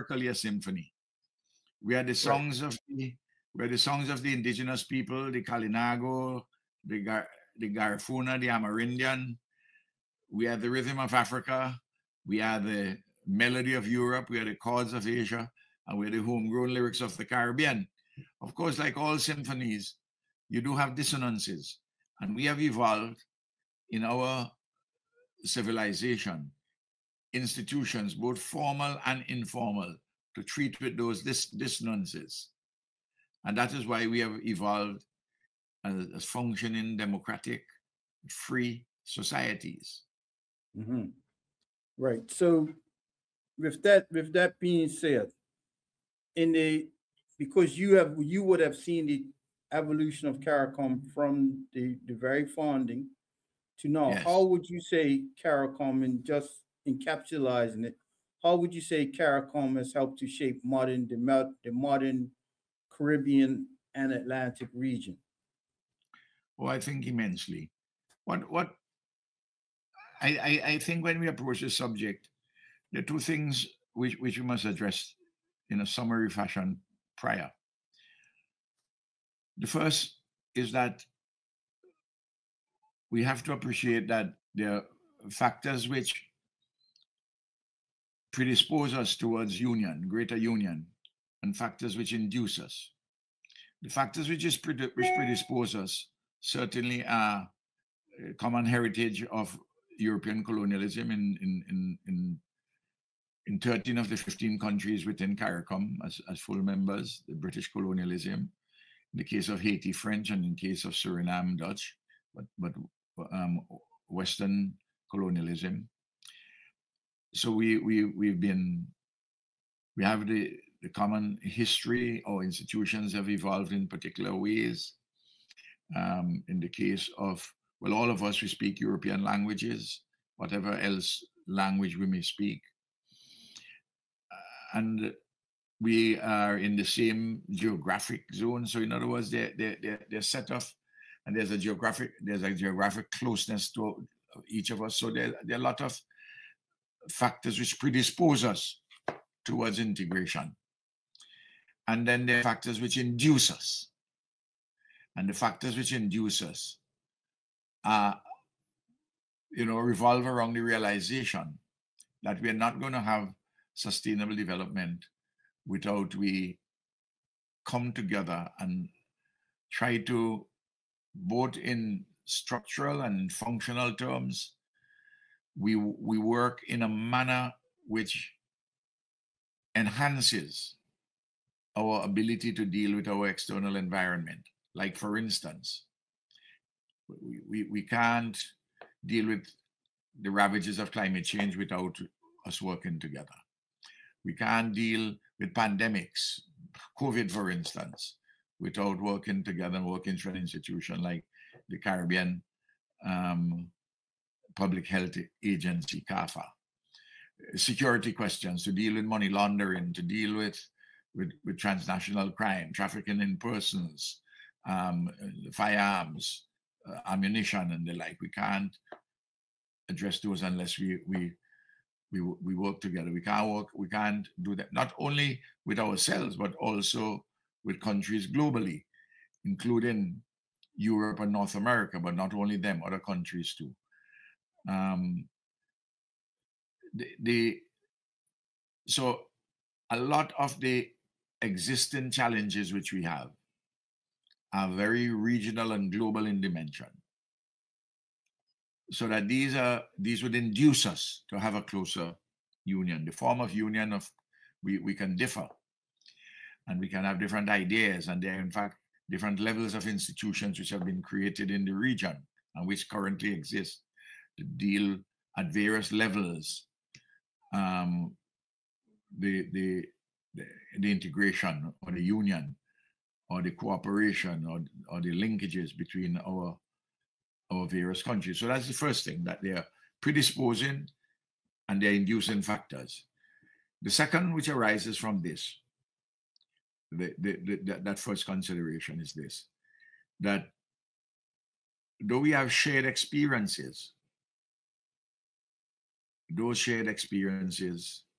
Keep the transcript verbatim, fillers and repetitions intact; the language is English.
metaphorically a symphony. We are the Right. songs of the we are the songs of the indigenous people, the Kalinago, the Gar, the Garifuna, the Amerindian. We are the rhythm of Africa. We are the melody of Europe. We are the chords of Asia, and we're the homegrown lyrics of the Caribbean. Of course, like all symphonies, you do have dissonances, and we have evolved in our civilization, institutions, both formal and informal, to treat with those dis- dissonances. And that is why we have evolved as, as functioning democratic, free societies. Hmm. Right. So with that with that being said, in the because you have you would have seen the evolution of CARICOM from the, the very founding to now, how Yes. would you say CARICOM, and just encapsulating it, how would you say CARICOM has helped to shape modern the, mel- the modern Caribbean and Atlantic region? Oh, I think immensely. What what I, I, I think when we approach the subject, there are two things which, which we must address in a summary fashion prior. The first is that we have to appreciate that there are factors which predispose us towards union, greater union, and factors which induce us. The factors which, is predi- which predispose us certainly are a common heritage of European colonialism in, in, in, in, in thirteen of the fifteen countries within CARICOM as, as full members, the British colonialism, in the case of Haiti, French, and in case of Suriname, Dutch, but, but um, Western colonialism. So we, we, we've been, we have the, the common history. Our institutions have evolved in particular ways. Um, in the case of, well, all of us, we speak European languages, whatever else language we may speak. Uh, and we are in the same geographic zone. So in other words, they're, they're, they're, they're set off, and there's a geographic, there's a geographic closeness to each of us. So there, there are a lot of factors which predispose us towards integration. And then there are factors which induce us. And the factors which induce us are, you know, revolve around the realization that we are not going to have sustainable development without we come together and try to, both in structural and functional terms, we we work in a manner which enhances our ability to deal with our external environment. Like, for instance, we, we, we can't deal with the ravages of climate change without us working together. We can't deal with pandemics, COVID, for instance, without working together and working through an institution like the Caribbean um, Public Health Agency, CAFA. Security questions, to deal with money laundering, to deal with with, with transnational crime, trafficking in persons, um, firearms, uh, ammunition, and the like. We can't address those unless we we we we work together. We can't work. We can't do that not only with ourselves but also with countries globally, including Europe and North America, but not only them, other countries too. Um, the, the so a lot of the existing challenges which we have are very regional and global in dimension. So that these are these would induce us to have a closer union. The form of union of we, we can differ and we can have different ideas, and there are in fact different levels of institutions which have been created in the region and which currently exist to deal at various levels um, the, the the the integration or the union or the cooperation or, or the linkages between our our various countries. So that's the first thing, that they are predisposing and they're inducing factors. The second, which arises from this, the, the, the, that first consideration is this, that though we have shared experiences, those shared experiences